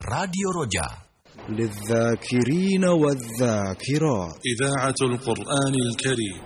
Radio Roja. للذاكرين والذاكرات إذاعة القرآن الكريم.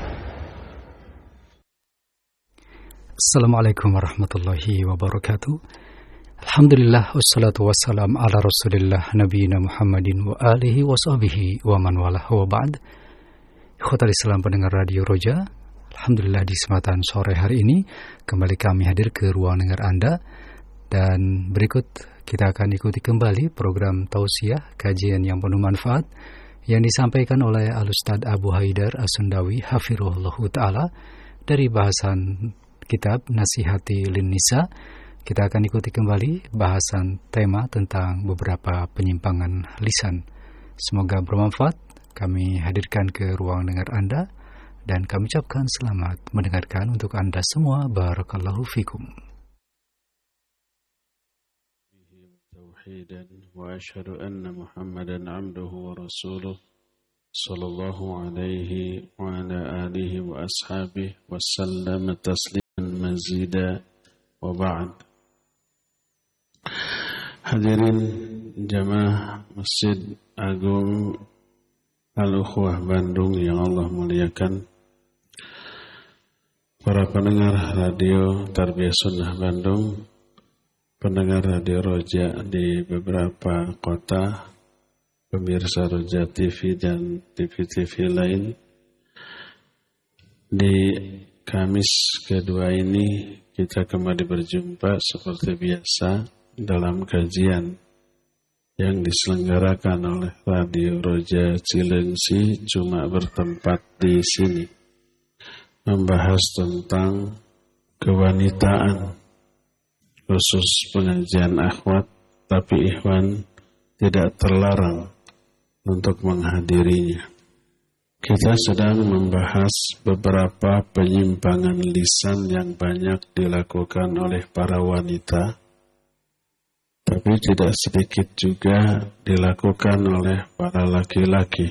Assalamualaikum warahmatullahi wabarakatuh. Alhamdulillah wassalatu wassalam ala rasulillah nabiyina Muhammadin wa alihi wa sahbihi wa man walah wa ba'd. Ikhwatal Islam pendengar Radio Roja, alhamdulillah di kesempatan sore hari ini kembali kami hadir ke ruang dengar Anda. Dan berikut kita akan ikuti kembali program tausiah, kajian yang penuh manfaat yang disampaikan oleh Al-Ustadz Abu Haidar As-Sundawi Hafirullahu Ta'ala dari bahasan kitab Nasihati Lin Nisa. Kita akan ikuti kembali bahasan tema tentang beberapa penyimpangan lisan. Semoga bermanfaat. Kami hadirkan ke ruang dengar Anda dan kami ucapkan selamat mendengarkan untuk Anda semua. Barakallahu fikum. Wa asyhadu anna Muhammadan 'abduhu wa rasuluh sallallahu alaihi wa ala alihi wa ashabihi wa sallam tasliman mazida wa ba'd. Hadirin jamaah Masjid Agung Al-Ukhwah Bandung yang Allah muliakan, para pendengar radio Tarbiyah Sunnah Bandung, pendengar Radio Roja di beberapa kota, pemirsa Roja TV dan TV-TV lain. Di Kamis kedua ini kita kembali berjumpa seperti biasa dalam kajian yang diselenggarakan oleh Radio Roja Cilengsi, cuma bertempat di sini, membahas tentang kewanitaan, khusus pengajian akhwat, tapi ikhwan tidak terlarang untuk menghadirinya. Kita sedang membahas beberapa penyimpangan lisan yang banyak dilakukan oleh para wanita, tapi tidak sedikit juga dilakukan oleh para laki-laki.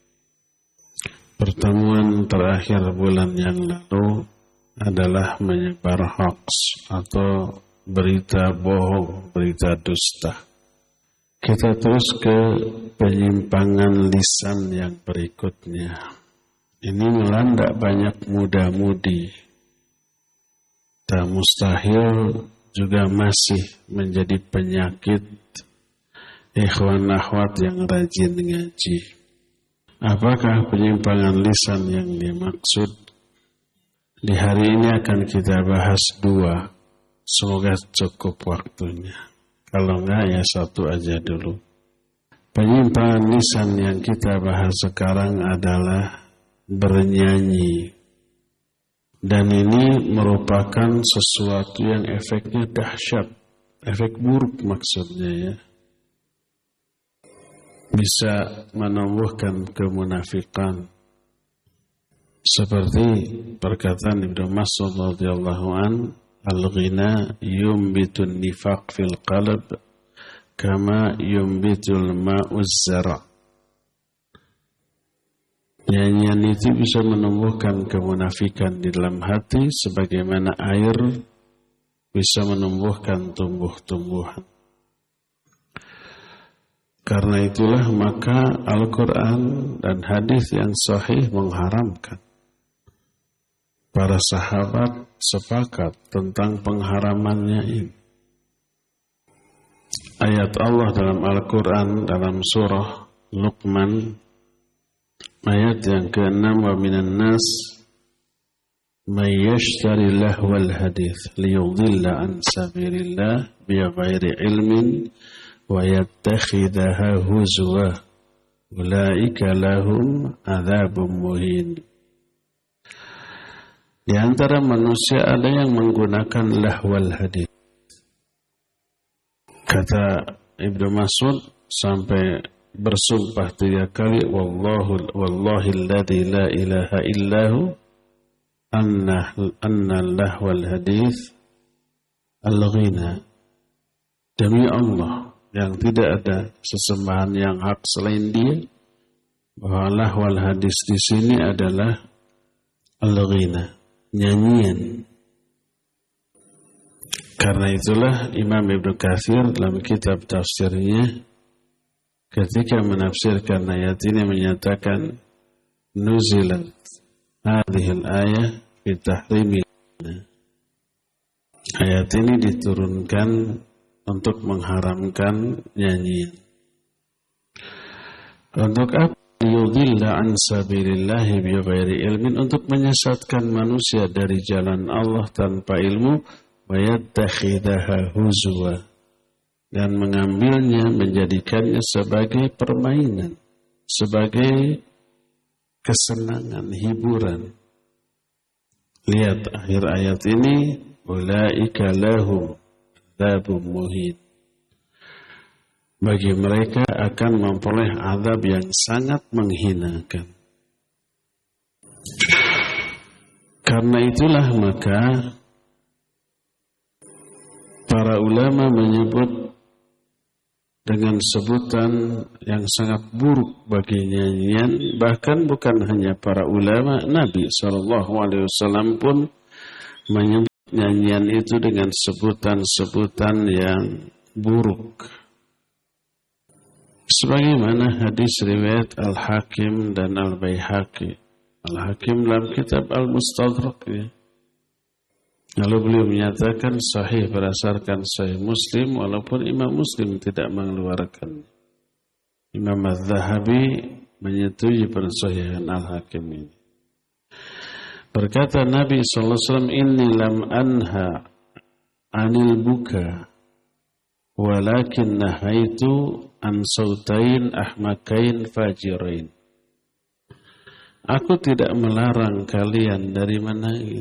Pertemuan terakhir bulan yang lalu adalah menyebar hoax atau berita bohong, berita dusta. Kita terus ke penyimpangan lisan yang berikutnya. Ini melanda banyak muda-mudi. Tak mustahil juga masih menjadi penyakit ikhwan akhwat yang rajin ngaji. Apakah penyimpangan lisan yang dimaksud? Di hari ini akan kita bahas dua. Semoga cukup waktunya. Kalau enggak ya satu aja dulu. Penyimpangan lisan yang kita bahas sekarang adalah bernyanyi. Dan ini merupakan sesuatu yang efeknya dahsyat. Efek buruk maksudnya ya. Bisa menumbuhkan kemunafikan. Seperti perkataan Ibnu Mas'ud radhiyallahu anhu, al-ghina yumbitun nifaq fil qalb kama yumbitul ma'uz zara'. Nyanyian itu bisa menumbuhkan kemunafikan di dalam hati sebagaimana air bisa menumbuhkan tumbuh-tumbuhan. Karena itulah maka Al-Quran dan hadis yang sahih mengharamkan. Para sahabat sepakat tentang pengharamannya ini. Ayat Allah dalam Al-Quran dalam surah Luqman ayat yang ke-6, wa minan nas may yashtari lahwal hadith liyudilla an sabilillah bighairi ilmin wa yattakhidaha huzwa ulaika lahum adzabun muhin. Di antara manusia ada yang menggunakan lahwal hadith. Kata Ibnu Mas'ud sampai bersumpah 3 kali, wallahi alladzi la ilaha illahu anna lahwal hadith al-ghina. Demi Allah yang tidak ada sesembahan yang hak selain Dia, bahwa lahwal hadis di sini adalah al-ghina, nyanyian. Karena itulah Imam Ibnu Katsir dalam kitab tafsirnya ketika menafsirkan ayat ini menyatakan nuzilat hadhil ayah fi tahrimi. Ayat ini diturunkan untuk mengharamkan nyanyian. Untuk apa? Yudilla an sabilillahi bighairi ilmin, untuk menyesatkan manusia dari jalan Allah tanpa ilmu, wa yattakhidaha huzwa, dan mengambilnya, menjadikannya sebagai permainan, sebagai kesenangan, hiburan. Lihat akhir ayat ini, ulaika lahum adzabun muhin. Bagi mereka akan memperoleh azab yang sangat menghinakan. Karena itulah maka para ulama menyebut dengan sebutan yang sangat buruk bagi nyanyian. Bahkan bukan hanya para ulama, Nabi SAW pun menyebut nyanyian itu dengan sebutan-sebutan yang buruk. Sebagaimana hadis riwayat Al-Hakim dan Al-Baihaqi. Al-Hakim dalam kitab Al-Mustadrak. Lalu beliau menyatakan sahih berdasarkan Sahih Muslim, walaupun Imam Muslim tidak mengeluarkan. Imam Az-Zahabi menyetujui persahihan Al-Hakim ini. Berkata Nabi SAW, inni lam anha anil buka, walakin nahaitu an sautain ahmakain fajirain. Aku tidak melarang kalian dari menangis,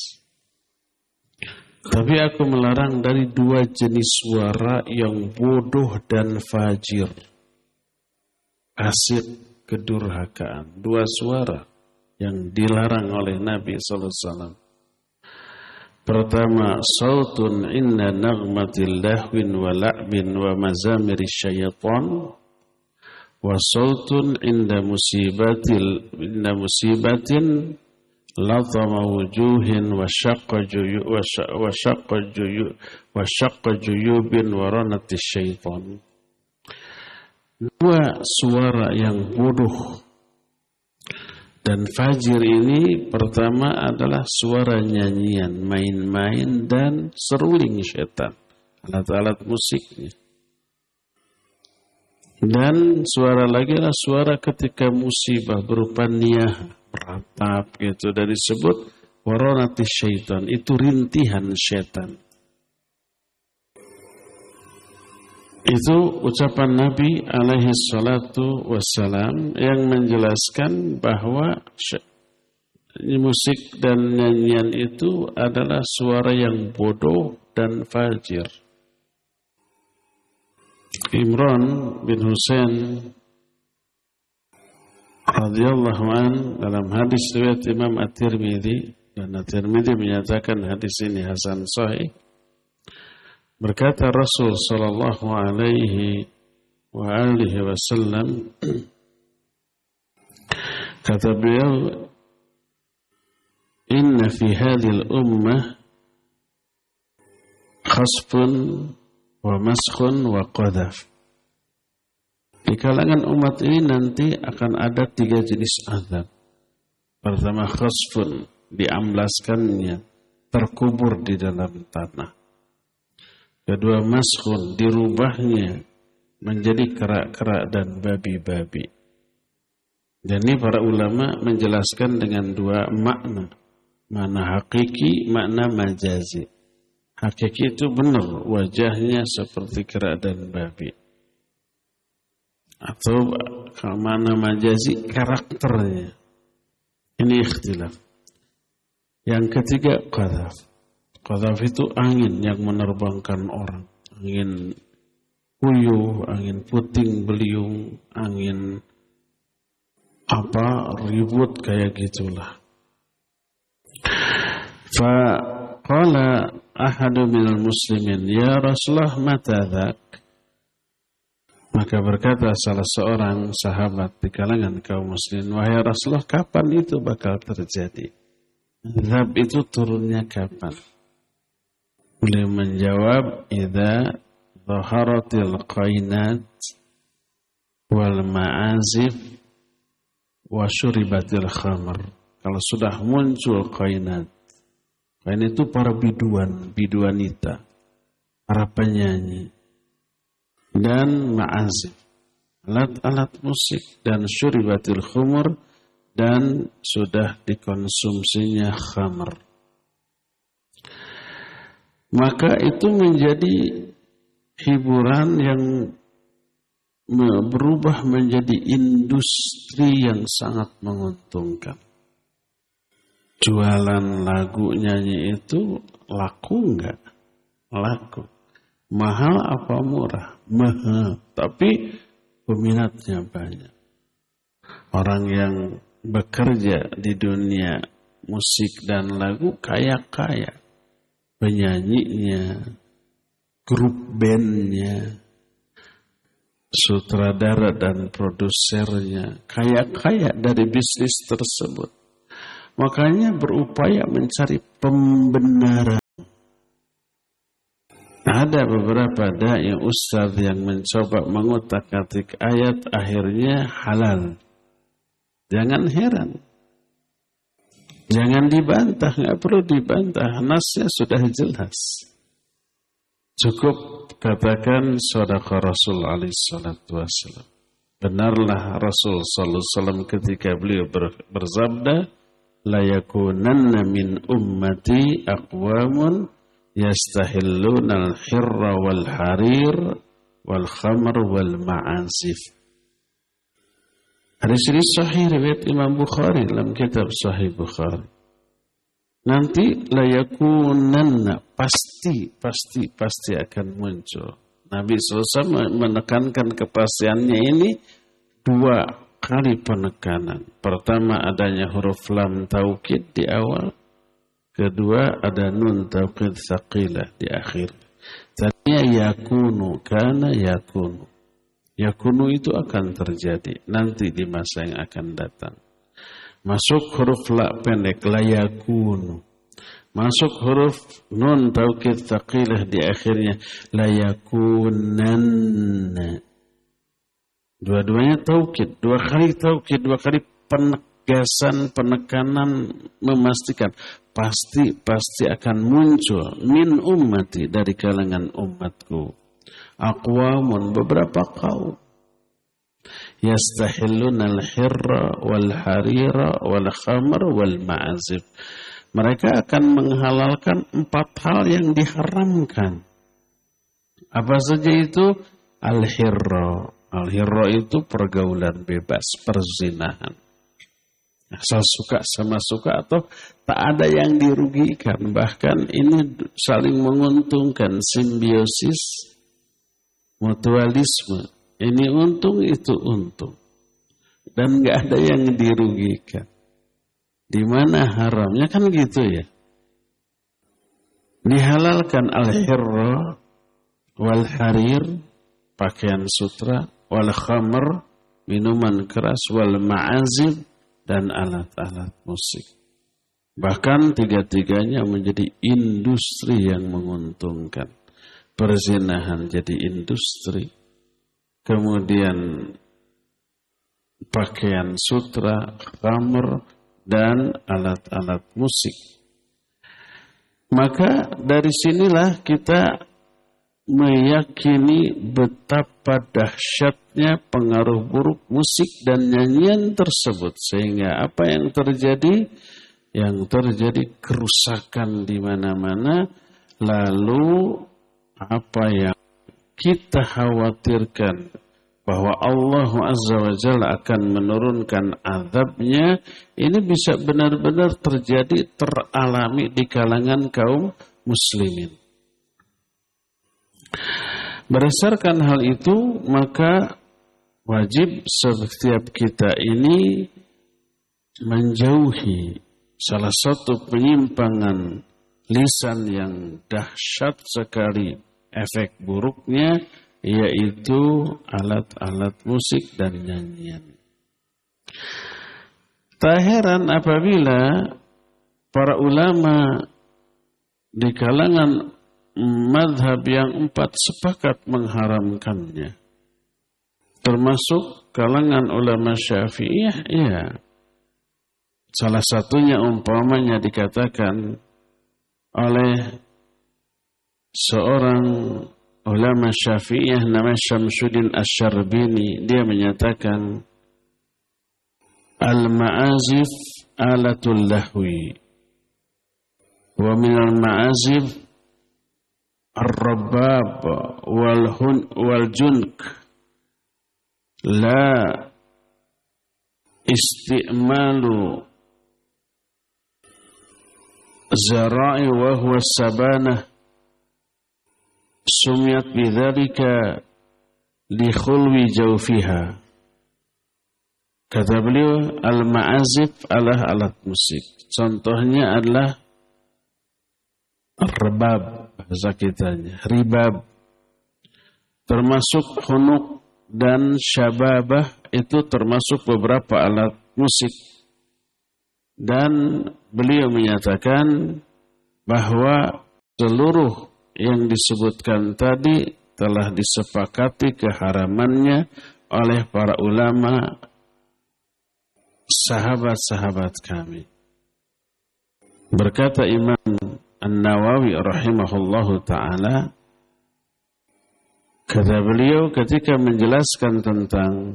tapi aku melarang dari dua jenis suara yang bodoh dan fajir. Asik, kedurhakaan. Dua suara yang dilarang oleh Nabi SAW. Pertama, sautun inna naghmatil lahwin wa la'bin wa mazamiri syaitan, wa sautun inda musibatin latama wujuhin wa syaqqa juyubin wa ranati syaitan. Dua suara yang bodoh dan fajir ini, pertama adalah suara nyanyian, main-main dan seruling syaitan, alat-alat musiknya. Dan suara lagi adalah suara ketika musibah berupa niyah, meratap gitu, dan disebut waronati syaitan, itu rintihan syaitan. Itu ucapan Nabi alaihi salatu wassalam yang menjelaskan bahwa musik dan nyanyian itu adalah suara yang bodoh dan fajir. Imran bin Husain radhiyallahu an dalam hadis riwayat Imam At-Tirmidzi, dan At-Tirmidzi menyatakan hadis ini hasan sahih. Berkata Rasul sallallahu alaihi wa alihi wasallam, kata beliau, inna fi hadhil ummah khasfun wa maskhun wa qadhaf. Di kalangan umat ini nanti akan ada 3 jenis azab. Pertama, khasfun, diamblaskannya, terkubur di dalam tanah. Kedua, maskhun, dirubahnya menjadi kerak-kerak dan babi-babi. Dan ini para ulama menjelaskan dengan 2 makna. Makna hakiki, makna majazi. Hakiki itu benar, wajahnya seperti kerak dan babi. Atau makna majazi, karakternya. Ini ikhtilaf. Yang ketiga, qadhaf. Qadhaf itu angin yang menerbangkan orang. Angin puyuh, angin puting beliung, angin ribut kayak gitulah. Faqala ahadu minal muslimin, ya Rasulullah, mata dzak? Maka berkata salah seorang sahabat di kalangan kaum muslimin, wahai Rasulullah, kapan itu bakal terjadi? Dzab itu turunnya kapan? Beliau menjawab, idza dhaharatil qainat wal ma'azif wa syuribatil khamr. Kalau sudah muncul qainat. Qain itu para biduanita, para penyanyi. Dan ma'azif, alat-alat musik, dan syuribatil khamr, dan sudah dikonsumsinya khamr. Maka itu menjadi hiburan yang berubah menjadi industri yang sangat menguntungkan. Jualan lagu nyanyi itu laku enggak? Laku. Mahal apa murah? Mahal. Tapi peminatnya banyak. Orang yang bekerja di dunia musik dan lagu kaya-kaya. Penyanyinya, grup bandnya, sutradara dan produsernya, kaya-kaya dari bisnis tersebut. Makanya berupaya mencari pembenaran. Ada beberapa dai ustaz yang mencoba mengutak-atik ayat, akhirnya halal. Jangan heran. Jangan dibantah, nggak perlu dibantah. Nasnya sudah jelas. Cukup katakan shadaqa Rasul alaihi salatu wassalam. Benarlah Rasul sallallahu alaihi wasallam ketika beliau bersabda, la yakunanna min ummati aqwamun yastahilluna al-hirra wal harir wal khamr wal ma'azif. Hadis ini sahih riwayat Imam Bukhari dalam kitab Sahih Bukhari. Nanti la yakunanna, pasti akan muncul. Nabi SAW menekankan kepastiannya ini 2 kali penekanan. Pertama adanya huruf lam taukid di awal. Kedua ada nun taukid tsaqilah di akhir. Tadinya yakunu, kana yakunu. Yakunu itu akan terjadi nanti di masa yang akan datang. Masuk huruf la pendek, la yakunu. Masuk huruf nun taukid tsaqilah di akhirnya, la yakunanna. Dua-duanya taukid, 2 kali taukid, 2 kali penegasan, penekanan, memastikan pasti akan muncul min ummati, dari kalangan umatku. Aqwamun, beberapa kaum, yastahilluna al-hirra wal harira wal khamr wal ma'azif. Mereka akan menghalalkan 4 hal yang diharamkan. Apa saja itu? Al-hirra. Al-hirra itu pergaulan bebas, perzinahan. Asal suka sama suka atau tak ada yang dirugikan. Bahkan ini saling menguntungkan, simbiosis, mutualisme. Ini untung, itu untung. Dan gak ada yang dirugikan. Di mana haramnya, kan gitu ya. Dihalalkan al-hirra wal harir, pakaian sutra, wal khamr, minuman keras, wal ma'azib, dan alat-alat musik. Bahkan 3-tiganya menjadi industri yang menguntungkan. Perzinahan jadi industri. Kemudian pakaian sutra, khamr, dan alat-alat musik. Maka dari sinilah kita meyakini betapa dahsyatnya pengaruh buruk musik dan nyanyian tersebut. Sehingga apa yang terjadi? Yang terjadi kerusakan di mana-mana. Lalu apa yang kita khawatirkan bahwa Allah Azza wa Jalla akan menurunkan azabnya, ini bisa benar-benar terjadi, teralami di kalangan kaum muslimin. Berdasarkan hal itu, maka wajib setiap kita ini menjauhi salah satu penyimpangan lisan yang dahsyat sekali efek buruknya, yaitu alat-alat musik dan nyanyian. Tak heran apabila para ulama di kalangan madhab yang 4 sepakat mengharamkannya. Termasuk kalangan ulama Syafi'iyah, ya. Salah satunya umpamanya dikatakan oleh seorang ulama Syafi'iyah namanya Syamsuddin Asy-Syarbini. Dia menyatakan al-ma'azif alatul lahwi wa minal ma'azif ar-rabab wal junk la isti'malu zara'i wa huwa sabanah sumiyat bidzalika li khulwi jawfiha. Kata beliau, al-ma'azif adalah alat musik. Contohnya adalah rebab, bahasa kitanya, ribab. Termasuk hunuk dan syababah, itu termasuk beberapa alat musik. Dan beliau menyatakan bahwa seluruh yang disebutkan tadi telah disepakati keharamannya oleh para ulama sahabat-sahabat kami. Berkata Imam An-Nawawi rahimahullahu ta'ala, kata beliau ketika menjelaskan tentang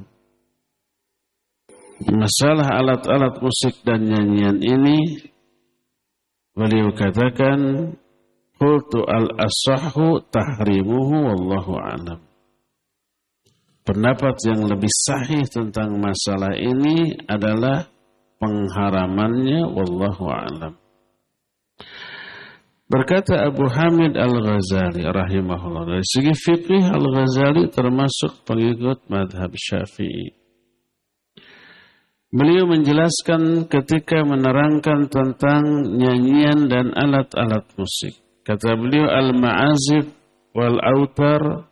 masalah alat-alat musik dan nyanyian ini, beliau katakan, qultu al-asahhu tahrimuhu wallahu a'lam. Pendapat yang lebih sahih tentang masalah ini adalah pengharamannya wallahu a'lam. Berkata Abu Hamid Al-Ghazali rahimahullah, dari segi fiqih Al-Ghazali termasuk pengikut madhab Syafi'i. Beliau menjelaskan ketika menerangkan tentang nyanyian dan alat-alat musik. Kata beliau, al-ma'azif wal-autar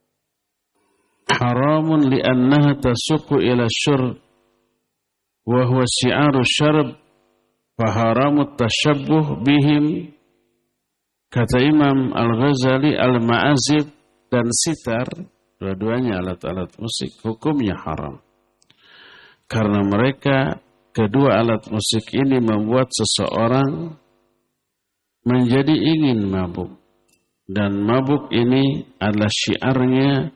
haramun li'annaha tasuqu ila syurb wa huwa syi'aru syarb faharamut tashabbuh bihim. Kata Imam Al-Ghazali, al-ma'azif dan sitar, dua-duanya alat-alat musik, hukumnya haram. Karena mereka, kedua alat musik ini membuat seseorang menjadi ingin mabuk. Dan mabuk ini adalah syiarnya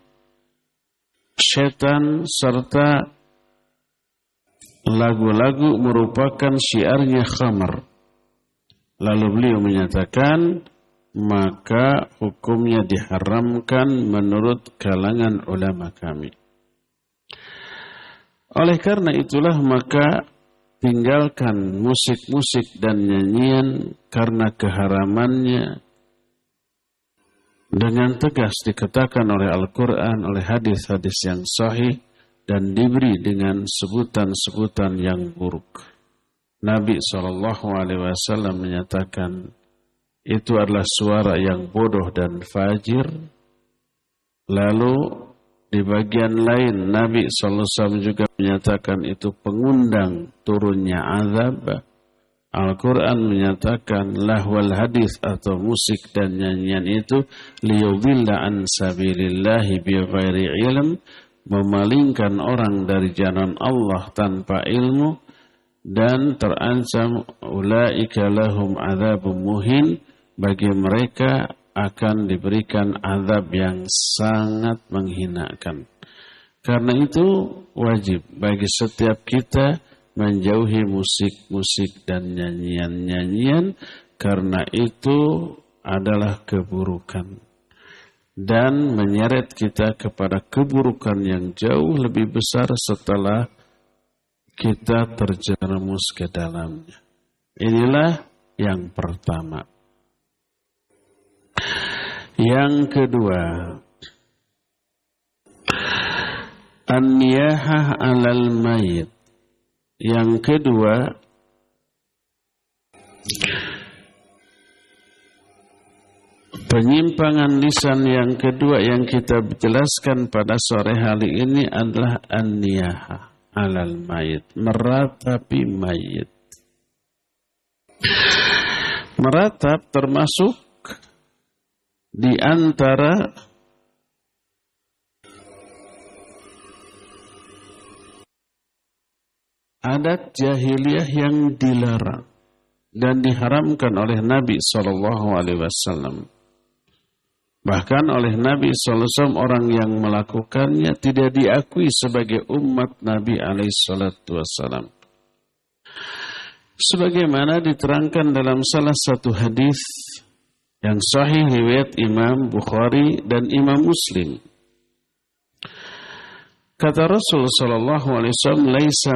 setan, serta lagu-lagu merupakan syiarnya khamar. Lalu beliau menyatakan, maka hukumnya diharamkan menurut kalangan ulama kami. Oleh karena itulah maka tinggalkan musik-musik dan nyanyian karena keharamannya dengan tegas dikatakan oleh Al-Quran, oleh hadis-hadis yang sahih dan diberi dengan sebutan-sebutan yang buruk. Nabi SAW menyatakan itu adalah suara yang bodoh dan fajir. Lalu di bagian lain Nabi SAW juga menyatakan itu pengundang turunnya azab. Al-Quran menyatakan lahwal hadis atau musik dan nyanyian itu liyudilla an sabilillahi bighairi ilm, memalingkan orang dari jalan Allah tanpa ilmu, dan terancam ulaika lahum adzabun muhin, bagi mereka akan diberikan azab yang sangat menghinakan. Karena itu wajib bagi setiap kita menjauhi musik-musik dan nyanyian-nyanyian, karena itu adalah keburukan dan menyeret kita kepada keburukan yang jauh lebih besar setelah kita terjerumus ke dalamnya. Inilah yang pertama. Yang kedua, an-niyahah 'alal mayit. Yang kedua, penyimpangan lisan yang kedua yang kita jelaskan pada sore hari ini adalah an-niyahah 'alal mayit, meratapi mayit. Meratap termasuk di antara adat jahiliyah yang dilarang dan diharamkan oleh Nabi SAW. Bahkan oleh Nabi SAW orang yang melakukannya tidak diakui sebagai umat Nabi SAW. Sebagaimana diterangkan dalam salah satu hadis yang sahih riwayat Imam Bukhari dan Imam Muslim. Kata Rasul sallallahu alaihi wasallam, "Laisa